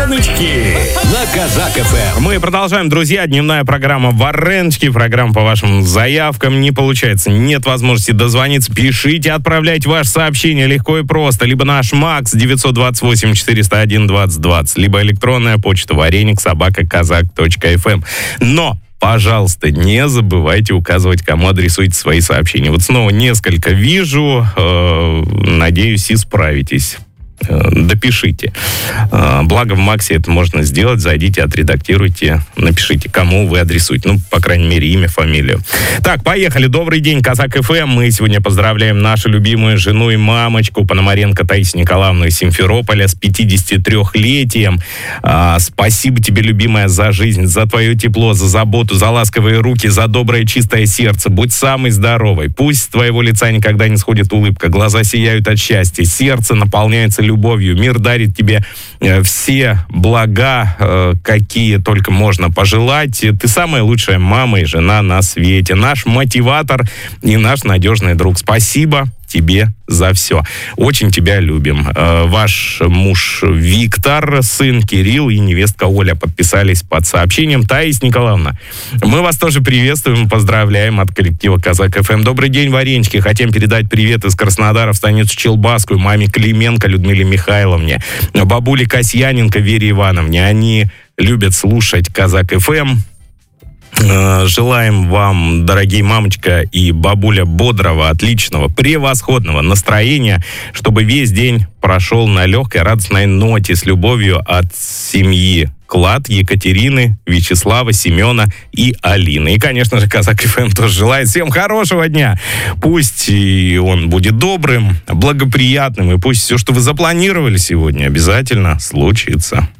Вареночки на Казак ФМ. Мы продолжаем, друзья. Дневная программа «Вареночки». Программа по вашим заявкам. Не получается, нет возможности дозвониться. Пишите, отправляйте ваше сообщение легко и просто. Либо наш МАКС 928-401-2020, либо электронная почта вареник@казак.фм. Но пожалуйста, не забывайте указывать, кому адресуете свои сообщения. Вот снова несколько вижу. Надеюсь, и справитесь. Допишите. Благо в Максе это можно сделать. Зайдите, отредактируйте, напишите, кому вы адресуете. Ну, по крайней мере, имя, фамилию. Так, поехали. Добрый день, Казак ФМ. Мы сегодня поздравляем нашу любимую жену и мамочку Пономаренко Таисию Николаевну из Симферополя с 53-летием. Спасибо тебе, любимая, за жизнь, за твое тепло, за заботу, за ласковые руки, за доброе чистое сердце. Будь самой здоровой. Пусть с твоего лица никогда не сходит улыбка. Глаза сияют от счастья. Сердце наполняется любовью. Мир дарит тебе все блага, какие только можно пожелать. Ты самая лучшая мама и жена на свете. Наш мотиватор и наш надежный друг. Спасибо тебе за все. Очень тебя любим. Ваш муж Виктор, сын Кирилл и невестка Оля подписались под сообщением. Таисия Николаевна, мы вас тоже приветствуем, поздравляем от коллектива Казак ФМ. Добрый день, Варенички. Хотим передать привет из Краснодара в станицу Челбасскую маме Клименко Людмиле Михайловне, бабуле Касьяненко Вере Ивановне. Они любят слушать Казак ФМ. Желаем вам, дорогие мамочка и бабуля, бодрого, отличного, превосходного настроения, чтобы весь день прошел на легкой, радостной ноте с любовью от семьи Клад, Екатерины, Вячеслава, Семена и Алины. И, конечно же, Казак ФМ тоже желает всем хорошего дня. Пусть и он будет добрым, благоприятным, и пусть все, что вы запланировали сегодня, обязательно случится.